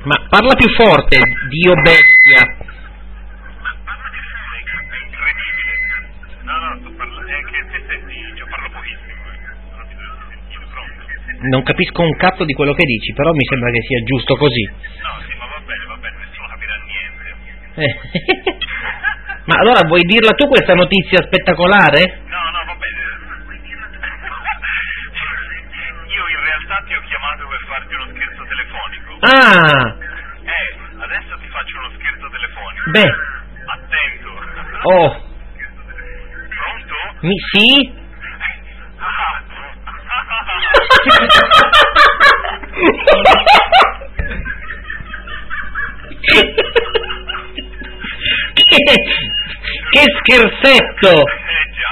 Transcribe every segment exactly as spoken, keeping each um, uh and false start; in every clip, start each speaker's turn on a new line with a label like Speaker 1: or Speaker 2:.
Speaker 1: Ma parla più forte, Dio bestia.
Speaker 2: Ma parla più forte, è incredibile. No, no, sto parlando, è che te senti, io parlo pochissimo, non ti devo sentire, pronto.
Speaker 1: Non capisco un cazzo di quello che dici, però mi sembra che sia giusto così.
Speaker 2: No, sì, ma va bene, va bene, nessuno capirà niente.
Speaker 1: Eh. Ma allora vuoi dirla tu questa notizia spettacolare?
Speaker 2: No, no, va bene. Io in realtà ti ho chiamato per farti uno scherzo telefonico.
Speaker 1: Ah!
Speaker 2: Eh, adesso ti faccio uno scherzo telefonico.
Speaker 1: Beh.
Speaker 2: Attento.
Speaker 1: Oh.
Speaker 2: Pronto?
Speaker 1: Mi sì?
Speaker 2: Ah.
Speaker 1: che, che scherzetto!
Speaker 2: Eh già.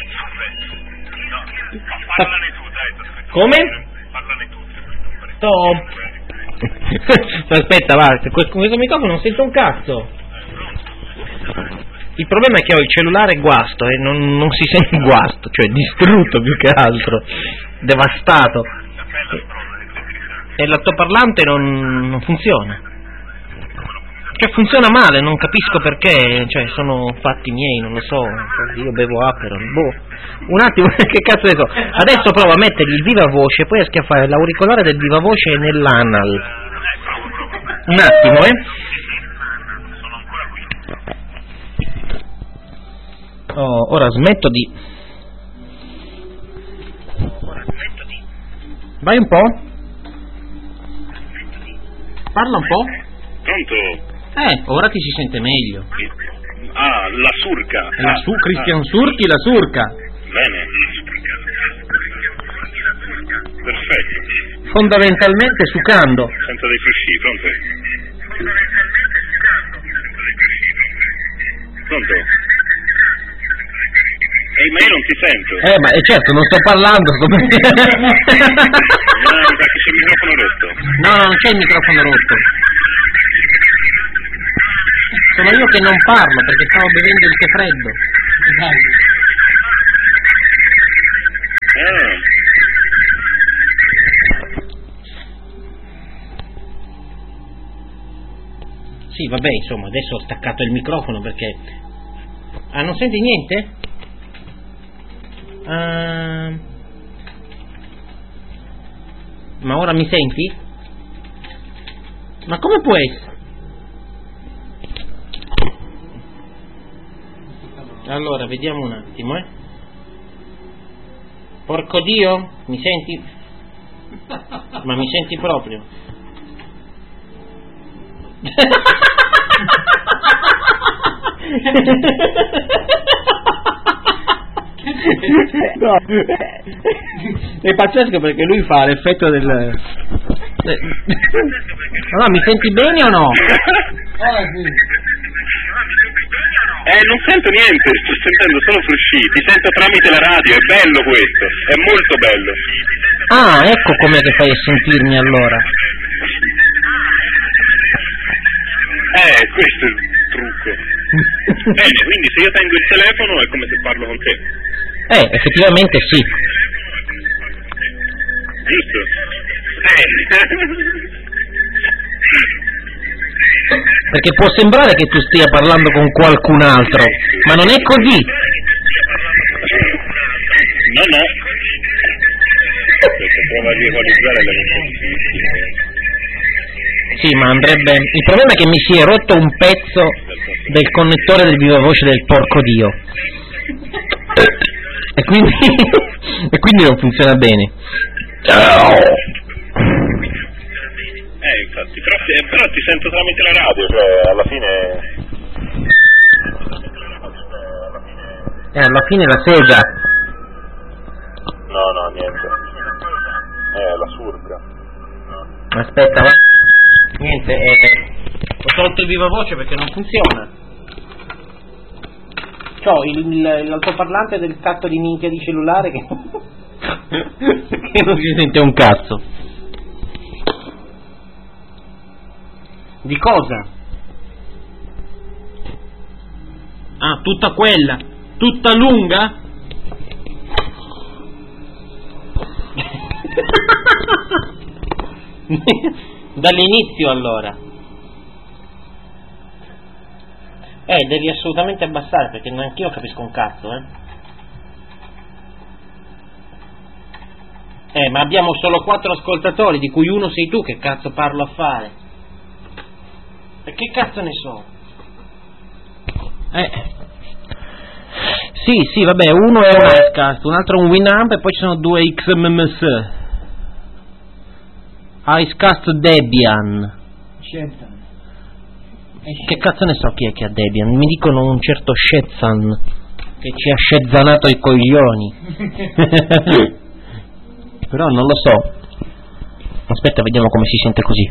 Speaker 2: No, ma parlane tu, dai, t'ho scritto.
Speaker 1: Come?
Speaker 2: Parlane tu.
Speaker 1: Sto... Aspetta, va, con questo microfono non sento un cazzo. Il problema è che ho il cellulare guasto e non, non si sente guasto, cioè distrutto più che altro, devastato. E l'altoparlante non, non funziona. Cioè funziona male, non capisco perché, cioè sono fatti miei, non lo so, io bevo Aperol, boh. Un attimo, che cazzo ne so. Adesso provo a mettergli il viva voce e poi a schiaffare l'auricolare del viva voce nell'anal. Un attimo, eh.
Speaker 2: Sono ancora qui.
Speaker 1: Oh, ora smetto di...
Speaker 2: Ora smetto di...
Speaker 1: Vai un po'. Parla un po'.
Speaker 2: Pronto?
Speaker 1: Eh, ora ti si sente meglio.
Speaker 2: Ah, la surca.
Speaker 1: La su Christian Surchi, la surca.
Speaker 2: Bene. Perfetto.
Speaker 1: Fondamentalmente sucando.
Speaker 2: Sento dei frusci, pronto? Pronto? Ehi, ma io non ti sento.
Speaker 1: Eh, ma eh, certo, non sto parlando, sto per...
Speaker 2: No, mi sa che c'è il microfono rotto.
Speaker 1: No, no, non c'è il microfono rotto. Sono io che non parlo perché stavo bevendo il tè freddo.
Speaker 2: Ah.
Speaker 1: Sì, vabbè, insomma, adesso ho staccato il microfono perché... Ah, non senti niente? Uh... Ma ora mi senti? Ma come può essere? Allora, vediamo un attimo, eh. Porco Dio, mi senti? Ma mi senti proprio? No, è pazzesco perché lui fa l'effetto del... No, mi senti bene o no?
Speaker 2: Eh, non sento niente, sto sentendo solo frusci, ti sento tramite la radio, è bello questo, è molto bello.
Speaker 1: Ah, ecco com'è che fai a sentirmi allora.
Speaker 2: Eh, questo è il trucco. Bene, quindi se io tengo il telefono è come se parlo con te.
Speaker 1: Eh, effettivamente sì.
Speaker 2: Giusto? Bene.
Speaker 1: Perché può sembrare che tu stia parlando con qualcun altro, ma non è così.
Speaker 2: No, no. Questo prova a riequalizzare la
Speaker 1: Sì, ma andrebbe... Il problema è che mi si è rotto un pezzo del connettore del viva voce del porco Dio. E quindi... e quindi non funziona bene.
Speaker 2: Eh, infatti, però, però ti sento tramite la radio, cioè alla fine...
Speaker 1: Eh, alla fine la sega.
Speaker 2: No, no, niente. Eh, la surca.
Speaker 1: Aspetta, va. Niente, eh, ho tolto il viva voce perché non funziona. C'ho il, il, l'altoparlante del cazzo di minchia di cellulare che... che non si sente un cazzo. Di cosa? Ah, tutta quella, tutta lunga? Dall'inizio allora. Eh, devi assolutamente abbassare, perché neanch'io capisco un cazzo, eh. Eh, ma abbiamo solo quattro ascoltatori, di cui uno sei tu, che cazzo parlo a fare? E che cazzo ne so? Eh. Sì, sì, vabbè, uno è un Icecast, un altro è un Winamp e poi ci sono due X M M S. Icecast Debian.
Speaker 3: Scelta.
Speaker 1: Che cazzo ne so chi è che ha Debian? Mi dicono un certo Shetzan che ci ha scezzanato i coglioni. Però non lo so. Aspetta, vediamo come si sente così.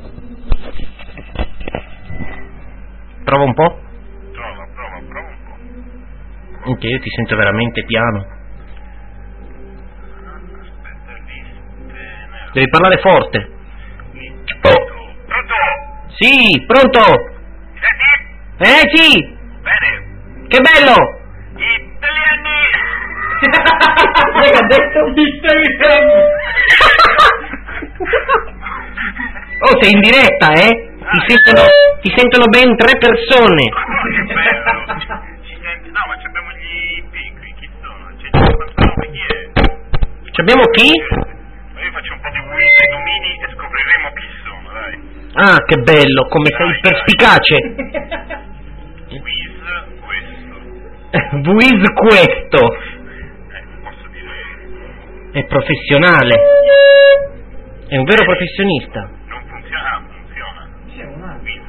Speaker 1: Prova un po'.
Speaker 2: Prova, prova, prova un po'.
Speaker 1: Ok, io ti sento veramente piano.
Speaker 2: Aspetta, liste.
Speaker 1: Devi parlare forte.
Speaker 2: Oh. Pronto?
Speaker 1: Sì, pronto?
Speaker 2: Mi senti?
Speaker 1: Eh sì!
Speaker 2: Bene.
Speaker 1: Che bello!
Speaker 2: Italiani!
Speaker 1: Che ha detto? Oh, sei in diretta, eh? Ti sentono, ti sentono ben tre persone.
Speaker 2: Che bello! Ci senti? No, ma ci abbiamo gli piccoli, chi sono? C'è cinquantanove, chi è?
Speaker 1: Ci abbiamo chi?
Speaker 2: Ma io faccio un po' di whiz ai domini e scopriremo chi sono, dai.
Speaker 1: Ah, che bello, come sei
Speaker 2: Dai,
Speaker 1: perspicace.
Speaker 2: Whiz, questo.
Speaker 1: Vuiz questo.
Speaker 2: Eh, non posso dire.
Speaker 1: È professionale. È un vero professionista.
Speaker 2: Non funziona, ah, funziona.
Speaker 3: C'è un altro.
Speaker 2: Whiz.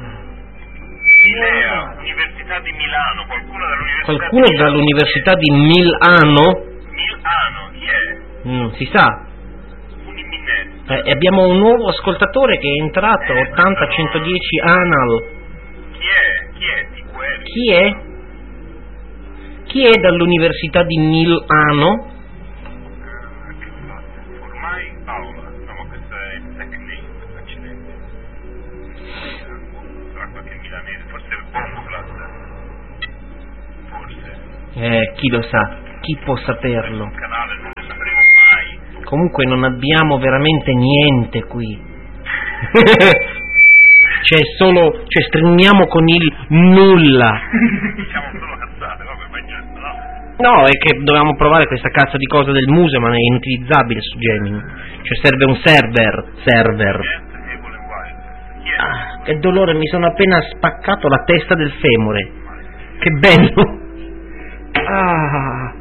Speaker 2: Milea, Università di Milano, qualcuno dall'Università
Speaker 1: Qualcuno
Speaker 2: di Milano.
Speaker 1: dall'Università di Milano?
Speaker 2: Milano, chi è?
Speaker 1: Non si sa.
Speaker 2: Un imminente.
Speaker 1: Eh, e abbiamo un nuovo ascoltatore che è entrato, ottanta centodieci Anal.
Speaker 2: Chi è? Chi è? Di quelli?
Speaker 1: Chi è? Chi è dall'Università di Milano?
Speaker 2: Ah, che fatto? Ormai Paola. No, ma questo è il second name, accidenti. Sarà qualche milanese, forse il Bomboclat. Forse.
Speaker 1: Eh, chi lo sa? Chi può saperlo?
Speaker 2: Un canale non lo sapremo mai.
Speaker 1: Comunque non abbiamo veramente niente qui. C'è solo, cioè stringiamo con il nulla.
Speaker 2: Diciamo solo cazzate, vabbè, ma niente, no?
Speaker 1: No, è che dovevamo provare questa cazzo di cosa del Muse, ma è inutilizzabile su Gemini. Cioè serve un server, server.
Speaker 2: Niente, Able and Wild. Chi è?
Speaker 1: Ah, che dolore, mi sono appena spaccato la testa del femore. Che bello. Ah.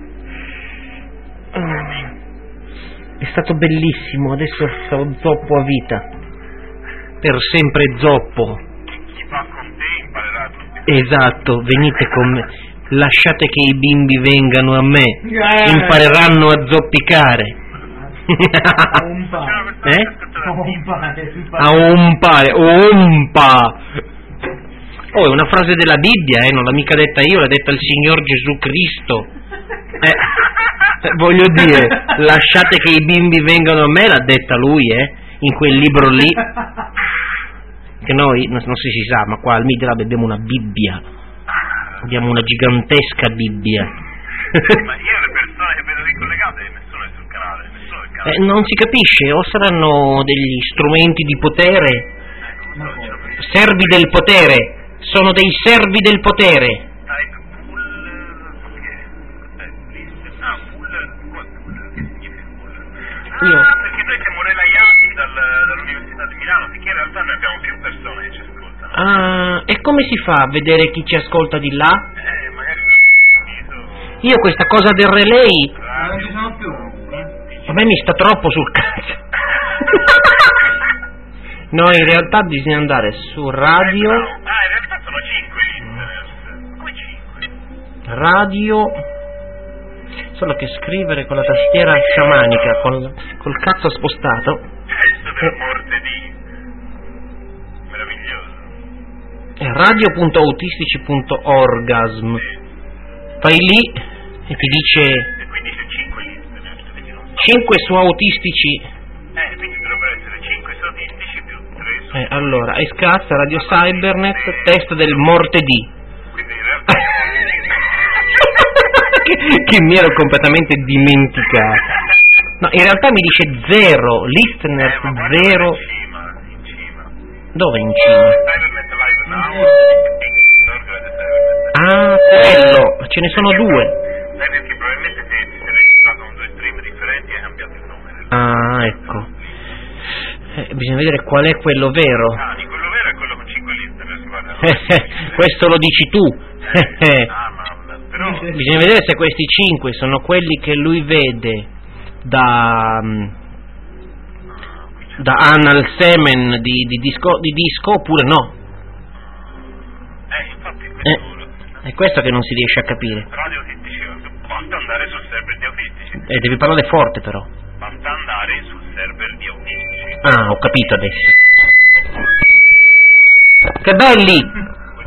Speaker 1: Ah. È stato bellissimo, adesso sono zoppo a vita. Per sempre zoppo.
Speaker 2: Chi va con te imparerà tutto.
Speaker 1: Esatto, venite con me. Lasciate che i bimbi vengano a me. Impareranno a zoppicare.
Speaker 3: A un pare.
Speaker 1: Eh?
Speaker 3: A un pare.
Speaker 1: A umpare, umpa. Oh, è una frase della Bibbia, eh, non l'ha mica detta io, l'ha detta il Signor Gesù Cristo. Eh, eh, voglio dire, lasciate che i bimbi vengano a me, l'ha detta lui, eh, in quel libro lì. Che noi, non, non so se si sa, ma qua al Midrab abbiamo una Bibbia. Abbiamo una gigantesca Bibbia.
Speaker 2: Ma io le persone che vedo ricollegate, nessuno è sul canale, nessuno è sul canale.
Speaker 1: Eh, non si capisce, o saranno degli strumenti di potere, servi del potere, sono dei servi del potere.
Speaker 2: Type full... che? Eh, list... Ah, full... cosa? Che significa full?
Speaker 1: Io.
Speaker 2: Ah, perché noi siamo relayati dal, dall'Università di Milano, perché in realtà noi abbiamo più persone che ci ascoltano.
Speaker 1: Ah, e come si fa a vedere chi ci ascolta di là?
Speaker 2: Eh, magari non ho
Speaker 1: Io questa cosa del relay,
Speaker 3: Non ci sono più.
Speaker 1: a me mi sta troppo sul cazzo. No, in realtà bisogna andare su radio,
Speaker 2: Ah, in realtà sono cinque listeners. Come cinque?
Speaker 1: radio, solo che scrivere con la tastiera sciamanica, col, col cazzo spostato,
Speaker 2: Testo del martedì. Meraviglioso.
Speaker 1: è radio punto autistici punto orgasm. Vai lì e ti dice
Speaker 2: E quindi c'è cinque listeners, quindi non so.
Speaker 1: cinque su autistici.
Speaker 2: Eh, quindi dovrebbero essere cinque statistici più tre su...
Speaker 1: Eh, allora, Icecast, Radio Cybernet, test del martedì.
Speaker 2: Quindi in realtà...
Speaker 1: che, che mi ero completamente dimenticato. No, in realtà mi dice zero, listeners
Speaker 2: Eh, ma guarda
Speaker 1: zero.
Speaker 2: in cima, in cima.
Speaker 1: Dove in cima?
Speaker 2: Cybernet Live Now, Torgrad e Severnet.
Speaker 1: Ah, quello, ce ne sono due.
Speaker 2: Sai perché probabilmente se si è registrato con due stream differenti e hai cambiato il nome.
Speaker 1: Ah, ecco. Eh, bisogna vedere qual è quello vero.
Speaker 2: Ah, di quello vero è quello con cinque litere, guarda.
Speaker 1: Questo lo dici tu.
Speaker 2: Ah, ma però...
Speaker 1: Bisogna vedere se questi cinque sono quelli che lui vede da, da Anal Semen di, di, disco, di disco oppure no.
Speaker 2: Eh, infatti questo...
Speaker 1: Eh, è questo che non si riesce a capire.
Speaker 2: Radio autistici, basta andare sul server di autistici.
Speaker 1: Eh, devi parlare forte però.
Speaker 2: Basta andare sul server di autistici.
Speaker 1: Ah, ho capito adesso. Che belli!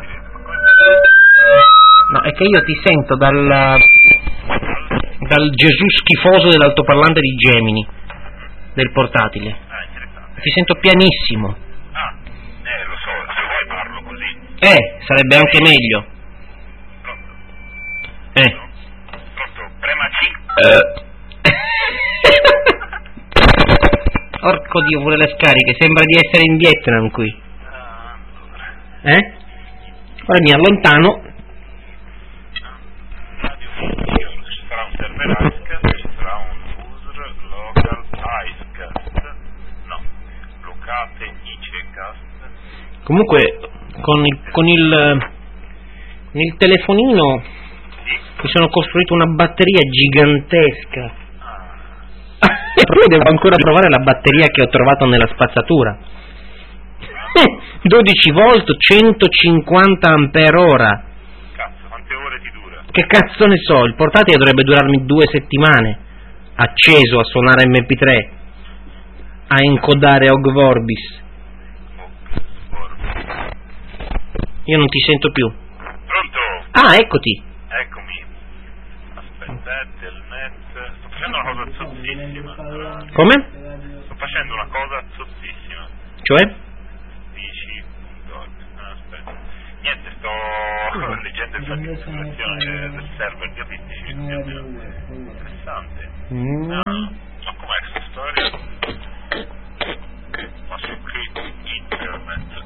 Speaker 1: No, è che io ti sento dal, dal Gesù schifoso dell'altoparlante di Gemini, del portatile.
Speaker 2: Ah, interessante.
Speaker 1: Ti sento pianissimo.
Speaker 2: Ah, eh, lo so, se vuoi parlo così.
Speaker 1: Eh, sarebbe anche meglio.
Speaker 2: Pronto?
Speaker 1: Eh.
Speaker 2: No? Pronto? Prema C.
Speaker 1: Porco Dio, pure le scariche, sembra di essere in Vietnam qui.
Speaker 2: Ah,
Speaker 1: Eh? Ora mi allontano.
Speaker 2: Radio autistici, ci sarà un server Icecast, ci sarà un user local Icecast. No, locate Icecast.
Speaker 1: Comunque, con il, con il, con il telefonino
Speaker 2: Sì.
Speaker 1: mi sono costruito una batteria gigantesca.
Speaker 2: Ah,
Speaker 1: Poi devo ancora provare la batteria che ho trovato nella spazzatura. dodici volt, centocinquanta ampere ora.
Speaker 2: cazzo, quante ore ti dura?
Speaker 1: Che cazzo ne so, il portatile dovrebbe durarmi due settimane. Acceso a suonare emme pi tre, a encodare Ogg Vorbis. Io non ti sento più.
Speaker 2: Pronto?
Speaker 1: Ah, eccoti.
Speaker 2: Eccomi. Aspettate, il net. Sto facendo una cosa zozzissima.
Speaker 1: Come?
Speaker 2: Sto facendo una cosa zozzissima.
Speaker 1: Cioè?
Speaker 2: Dici. punto org. Ah, aspetta. Niente, sto leggendo il fatto di installazione del server di autistici. Interessante.
Speaker 1: Mm.
Speaker 2: Ah, ma com'è questa storia? Ma su che internet?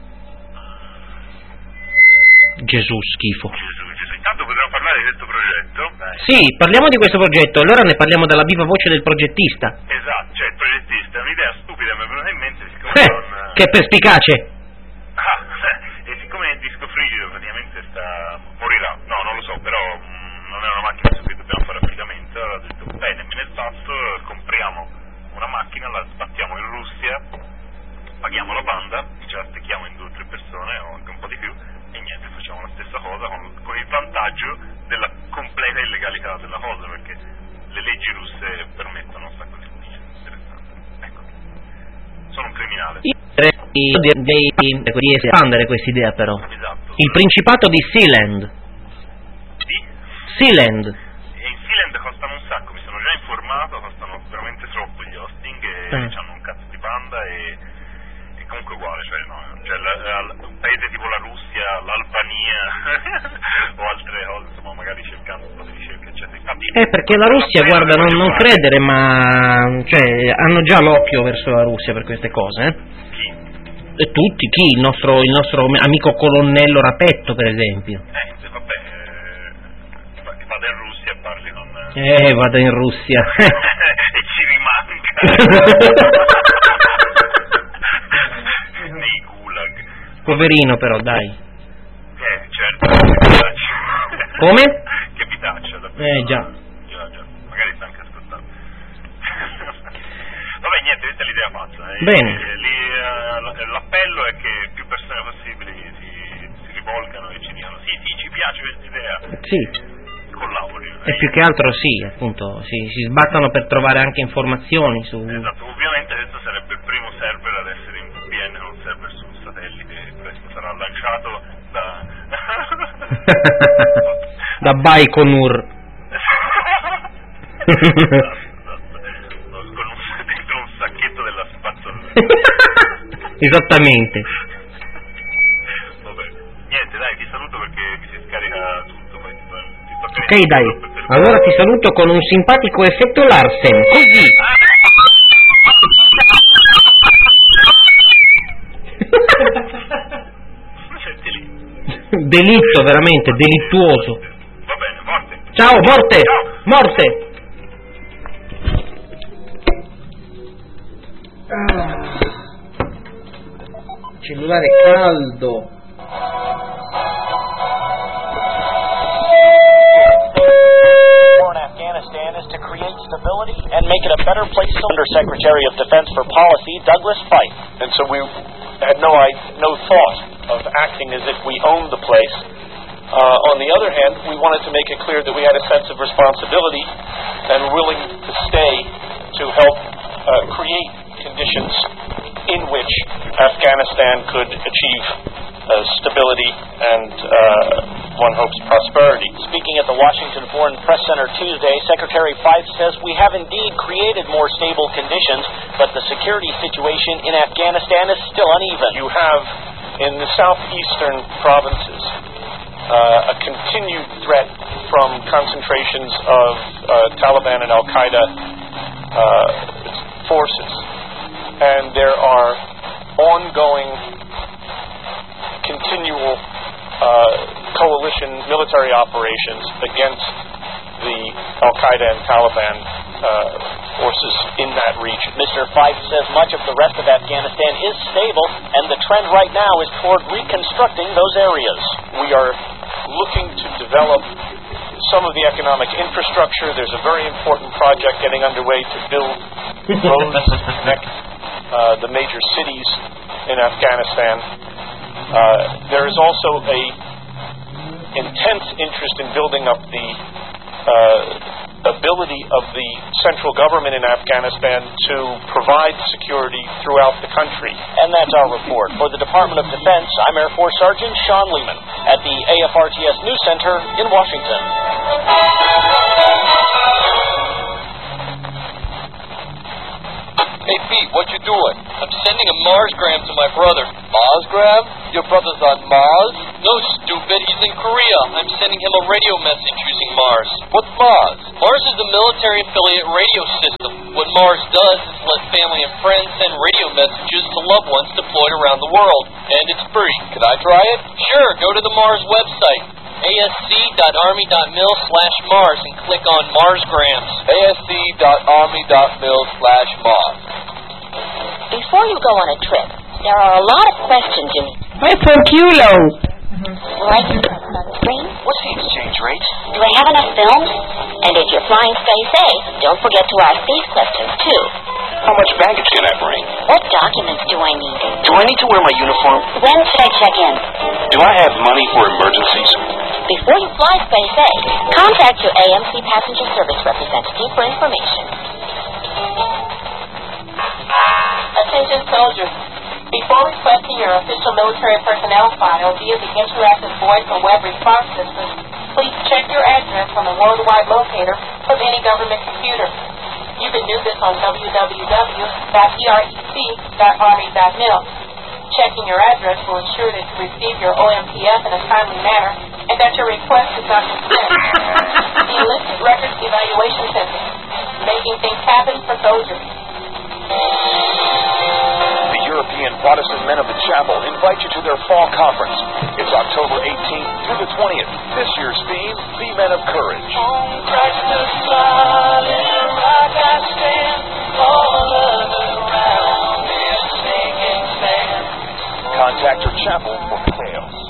Speaker 1: Gesù, schifo.
Speaker 2: Gesù, Gesù. Intanto potremmo parlare di questo progetto. Dai.
Speaker 1: Sì, parliamo di questo progetto, allora ne parliamo dalla viva voce del progettista.
Speaker 2: Esatto, cioè il progettista è un'idea stupida, mi è venuta in mente siccome
Speaker 1: Eh,
Speaker 2: non...
Speaker 1: che perspicace.
Speaker 2: Ah, e siccome il disco frigido praticamente sta... morirà, no, non lo so, però mh, non è una macchina su cui dobbiamo fare affidamento, allora ho detto, bene, me ne passo, compriamo una macchina, la sbattiamo in Russia, paghiamo la banda, ce la stecchiamo in due o tre persone, o anche un po' di più, e niente, facciamo la stessa cosa con, con il vantaggio della completa illegalità della cosa, perché le leggi russe permettono un sacco di cose. Interessante. Ecco. Sono un criminale.
Speaker 1: Io direi di, di, di espandere questa idea però.
Speaker 2: Esatto.
Speaker 1: Il Principato di Sealand.
Speaker 2: Sì?
Speaker 1: Sealand.
Speaker 2: E in Sealand costano un sacco, mi sono già informato, costano veramente troppo gli hosting e
Speaker 1: Eh.
Speaker 2: hanno un cazzo di banda e, e comunque uguale, cioè, no, cioè la, la, un paese tipo la Russia, l'Albania o altre cose, insomma, magari cercando un po' di ricerca, eccetera. Infatti,
Speaker 1: Eh, perché la Russia, guarda, non, non credere, ma cioè, hanno già l'occhio verso la Russia per queste cose, eh?
Speaker 2: Chi?
Speaker 1: E tutti, chi? Il nostro, il nostro amico colonnello Rapetto, per esempio.
Speaker 2: Eh, se vabbè, eh, che vada in Russia e parli con...
Speaker 1: Eh, vado in Russia.
Speaker 2: e ci rimanga. Nei gulag.
Speaker 1: Poverino però, dai.
Speaker 2: Eh, certo, che vitaccia.
Speaker 1: Come?
Speaker 2: Che vitaccia, davvero.
Speaker 1: Eh, già.
Speaker 2: Già, già. Magari sta anche ascoltando. Vabbè, niente, questa è l'idea fatta. eh.
Speaker 1: Bene.
Speaker 2: Eh, lì, eh, l'appello è che più persone possibili si, si rivolgano e ci dicano sì, sì, ci piace questa idea.
Speaker 1: Sì.
Speaker 2: Collabori.
Speaker 1: E più che altro sì, appunto, si, si sbattono per trovare anche informazioni su...
Speaker 2: Esatto, ovviamente questo sarebbe il primo server ad essere in V P N, non server su un satellite, questo sarà lanciato da...
Speaker 1: da Baikonur.
Speaker 2: Esatto, esatto. Con un, dentro un sacchetto della spazzatura.
Speaker 1: Esattamente.
Speaker 2: Vabbè, niente, dai, ti saluto perché mi si scarica tutto, poi ti, ti sto
Speaker 1: Ok, dai, allora ti saluto con un simpatico effetto Larsen, così.
Speaker 2: Senti lì.
Speaker 1: delitto veramente delittuoso.
Speaker 2: Va bene, morte.
Speaker 1: Ciao, morte!
Speaker 2: Ciao.
Speaker 1: Morte!
Speaker 3: Ah. Cellulare caldo.
Speaker 4: War in Afghanistan is to create stability and make it a better place. Under Secretary of Defense for Policy Douglas Feith. And so we had no no thought of acting as if we owned the place. Uh, on the other hand, we wanted to make it clear that we had a sense of responsibility and were willing to stay to help uh, create conditions in which Afghanistan could achieve uh, stability and, uh, one hopes, prosperity. Speaking at the Washington Foreign Press Center Tuesday, Secretary Feith says we have indeed created more stable conditions, but the security situation in Afghanistan is still uneven. You have, in the southeastern provinces, uh, a continued threat from concentrations of uh, Taliban and Al-Qaeda uh, forces. And there are ongoing, continual uh, coalition military operations against the Al-Qaeda and Taliban uh, forces in that region. Mister Feith says much of the rest of Afghanistan is stable, and the trend right now is toward reconstructing those areas. We are looking to develop some of the economic infrastructure. There's a very important project getting underway to build roads to connect Uh, the major cities in Afghanistan. Uh, there is also a intense interest in building up the uh, ability of the central government in Afghanistan to provide security throughout the country. And that's our report. For the Department of Defense, I'm Air Force Sergeant Sean Lehman at the A F R T S News Center in Washington.
Speaker 5: Hey, Pete, what you doing? I'm sending a Marsgram to my brother. Marsgram? Your brother's on Mars? No, stupid. He's in Korea. I'm sending him a radio message using Mars. What's Mars? Mars is a military affiliate radio system. What Mars does is let family and friends send radio messages to loved ones deployed around the world. And it's free. Can I try it? Sure. Go to the Mars website. A S C dot army dot mil slash Mars and click on Marsgrams. A S C dot army dot mil slash Mars.
Speaker 6: Before you go on a trip, there are a lot of questions you need.
Speaker 7: Wait for Kilo.
Speaker 6: Like you put on the screen?
Speaker 4: What's the exchange rate?
Speaker 6: Do I have enough films? And if you're flying stay safe, don't forget to ask these questions too.
Speaker 4: How much baggage can I bring?
Speaker 6: What documents do I need?
Speaker 4: Do I need to wear my uniform?
Speaker 6: When should I check in?
Speaker 4: Do I have money for emergencies?
Speaker 6: Before you fly stay safe, contact your A M C passenger service representative for information.
Speaker 8: Attention soldiers. Before requesting your official military personnel file via the interactive voice or web response system, please check your address on the worldwide locator of any government computer. You can do this on w w w dot e r e c dot army dot mil. Checking your address will ensure that you receive your O M P F in a timely manner and that your request is not dismissed. The Enlisted Records Evaluation Center, making things happen for soldiers.
Speaker 9: The European Protestant Men of the Chapel invite you to their fall conference. It's October eighteenth through the twentieth. This year's theme, Be Men of Courage.
Speaker 10: On Christ the solid rock I stand, all others around me sinking sand.
Speaker 9: Contact your chapel for details.